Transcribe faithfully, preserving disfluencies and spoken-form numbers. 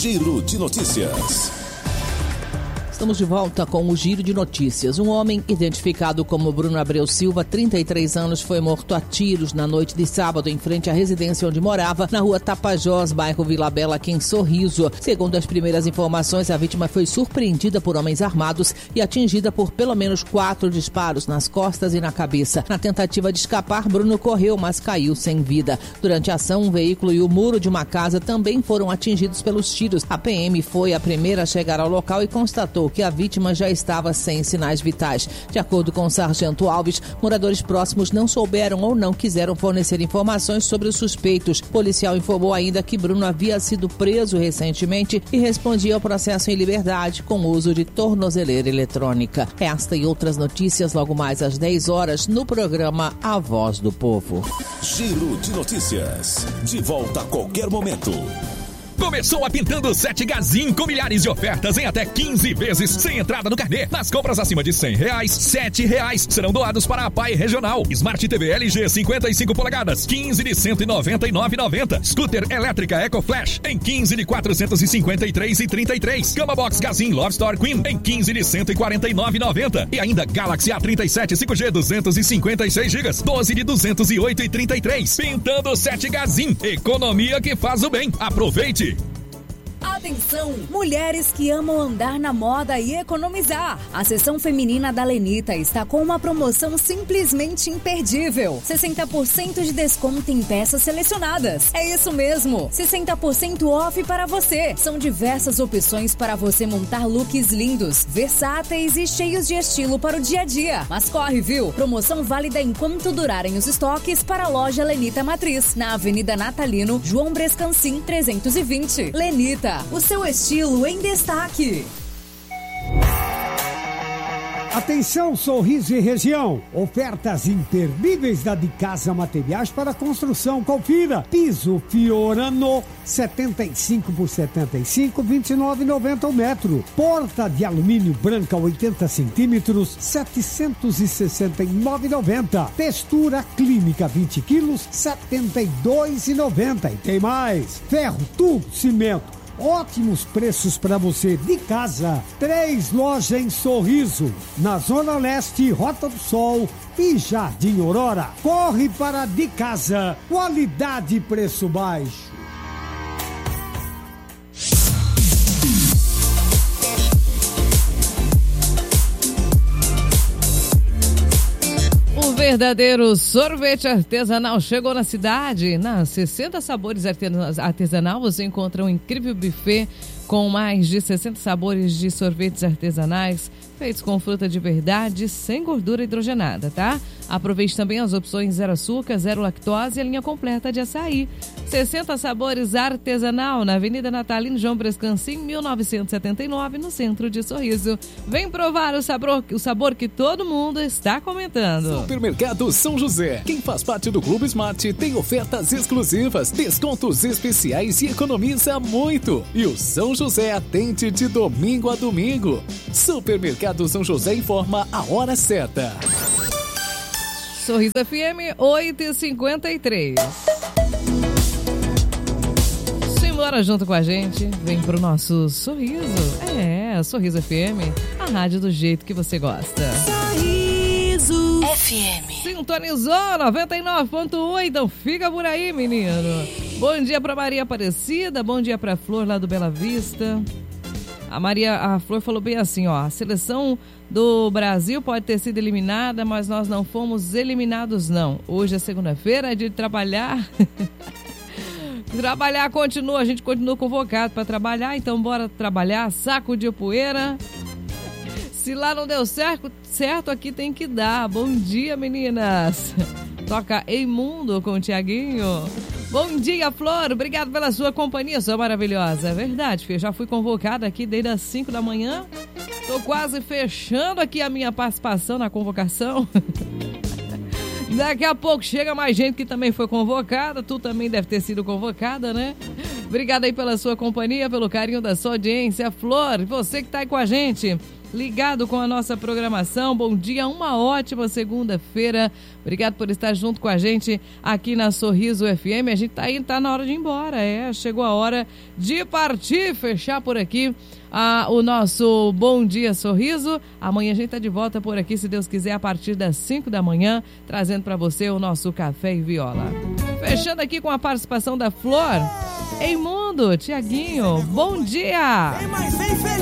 Giro de Notícias. Estamos de volta com o Giro de Notícias. Um homem identificado como Bruno Abreu Silva, trinta e três anos, foi morto a tiros na noite de sábado em frente à residência onde morava, na rua Tapajós, bairro Vila Bela, aqui em Sorriso. Segundo as primeiras informações, a vítima foi surpreendida por homens armados e atingida por pelo menos quatro disparos nas costas e na cabeça. Na tentativa de escapar, Bruno correu, mas caiu sem vida. Durante a ação, um veículo e o muro de uma casa também foram atingidos pelos tiros. A P M foi a primeira a chegar ao local e constatou que a vítima já estava sem sinais vitais. De acordo com o sargento Alves, moradores próximos não souberam ou não quiseram fornecer informações sobre os suspeitos. O policial informou ainda que Bruno havia sido preso recentemente e respondia ao processo em liberdade com uso de tornozeleira eletrônica. Esta e outras notícias logo mais às dez horas no programa A Voz do Povo. Giro de Notícias. De volta a qualquer momento. Começou a Pintando Sete Gazin com milhares de ofertas em até quinze vezes sem entrada no carnê. Nas compras acima de cem reais, sete reais serão doados para a P A I Regional. Smart T V L G cinquenta e cinco polegadas, quinze de cento e noventa e nove reais e noventa centavos. Scooter elétrica Eco Flash em quinze de quatrocentos e cinquenta e três reais e trinta e três centavos. Cama Box Gazin Love Store Queen em quinze de cento e quarenta e nove reais e noventa centavos. E ainda Galaxy A trinta e sete cinco G duzentos e cinquenta e seis gigas, doze de duzentos e oito reais e trinta e três centavos. Pintando Sete Gazin, economia que faz o bem. Aproveite! Atenção, mulheres que amam andar na moda e economizar. A seção feminina da Lenita está com uma promoção simplesmente imperdível. sessenta por cento de desconto em peças selecionadas. É isso mesmo, sessenta por cento off para você. São diversas opções para você montar looks lindos, versáteis e cheios de estilo para o dia a dia. Mas corre, viu? Promoção válida enquanto durarem os estoques para a loja Lenita Matriz, na Avenida Natalino, João Brescancin, trezentos e vinte. Lenita, o seu estilo em destaque. Atenção, Sorriso e região. Ofertas imperdíveis da De Casa Materiais para Construção. Confira. Piso Fiorano, setenta e cinco por setenta e cinco, vinte e nove reais e noventa centavos o metro. Porta de alumínio branca, oitenta centímetros, setecentos e sessenta e nove reais e noventa centavos. Textura clínica, vinte quilos, setenta e dois reais e noventa centavos. E tem mais. Ferro, tubo, cimento. Ótimos preços para você de casa. Três lojas em Sorriso, na Zona Leste, Rota do Sol e Jardim Aurora. Corre para De Casa. Qualidade e preço baixo. O verdadeiro sorvete artesanal chegou na cidade. Nas sessenta Sabores Artesanal você encontra um incrível buffet com mais de sessenta sabores de sorvetes artesanais feitos com fruta de verdade, sem gordura hidrogenada, tá? Aproveite também as opções zero açúcar, zero lactose e a linha completa de açaí. sessenta Sabores Artesanal, na Avenida Natalino João Brescancin, mil novecentos e setenta e nove, no centro de Sorriso. Vem provar o sabor, o sabor que todo mundo está comentando. Supermercado São José. Quem faz parte do Clube Smart tem ofertas exclusivas, descontos especiais e economiza muito. E o São José atende de domingo a domingo. Supermercado São José informa a hora certa. Sorriso F M oito e cinquenta e três. Simbora junto com a gente, vem pro nosso Sorriso. É, Sorriso F M, a rádio do jeito que você gosta. Sorriso F M. Sintonizou noventa e nove ponto um, então fica por aí, menino. Bom dia pra Maria Aparecida, bom dia pra Flor lá do Bela Vista. A Maria, a Flor falou bem assim, ó, a seleção do Brasil pode ter sido eliminada, mas nós não fomos eliminados, não. Hoje é segunda-feira, é dia de trabalhar. Trabalhar continua, a gente continua convocado para trabalhar, então bora trabalhar, sacudir poeira. Se lá não deu certo, certo, aqui tem que dar. Bom dia, meninas. Toca Eimundo com o Tiaguinho. Bom dia, Flor. Obrigado pela sua companhia, sua maravilhosa. É verdade, filho. Já fui convocada aqui desde as cinco da manhã. Tô quase fechando aqui a minha participação na convocação. Daqui a pouco chega mais gente que também foi convocada. Tu também deve ter sido convocada, né? Obrigada aí pela sua companhia, pelo carinho da sua audiência. Flor, você que tá aí com a gente. ligado com a nossa programação. Bom dia, uma ótima segunda-feira. Obrigado por estar junto com a gente aqui na Sorriso F M. A gente tá aí, tá na hora de ir embora, é. Chegou a hora de partir, fechar por aqui ah, o nosso Bom Dia Sorriso. Amanhã a gente tá de volta por aqui, se Deus quiser, a partir das cinco da manhã, trazendo para você o nosso Café e Viola. Fechando aqui com a participação da Flor. Ei, mundo, Tiaguinho, bom dia!